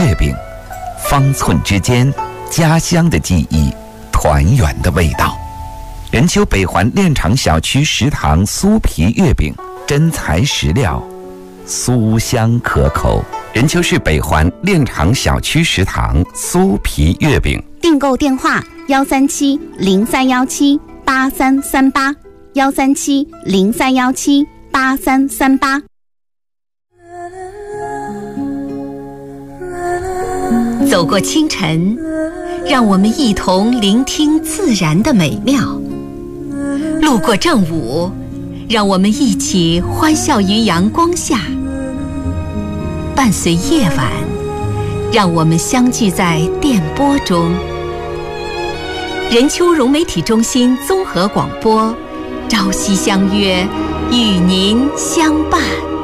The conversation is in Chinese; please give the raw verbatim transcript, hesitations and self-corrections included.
月饼，方寸之间，家乡的记忆，团圆的味道。任丘北环炼厂小区食堂酥皮月饼，真材实料，酥香可口。任丘市北环炼厂小区食堂酥皮月饼， 订购电话：幺三七零三幺七八三三八，幺三七零三幺七八三三八。 走过清晨，让我们一同聆听自然的美妙；路过正午，让我们一起欢笑于阳光下；伴随夜晚，让我们相聚在电波中。任丘融媒体中心综合广播，朝夕相约，与您相伴。